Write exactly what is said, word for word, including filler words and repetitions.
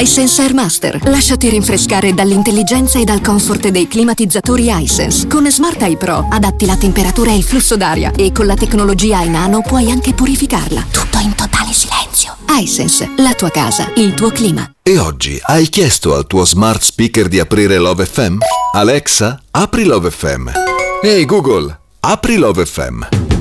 iSense Airmaster. Lasciati rinfrescare dall'intelligenza e dal comfort dei climatizzatori iSense. Con Smart Eye Pro adatti la temperatura e il flusso d'aria e con la tecnologia iNano puoi anche purificarla. Tutto in totale silenzio. iSense, la tua casa, il tuo clima. E oggi hai chiesto al tuo smart speaker di aprire Love F M? Alexa, apri Love F M. Ehi Google, apri Love F M.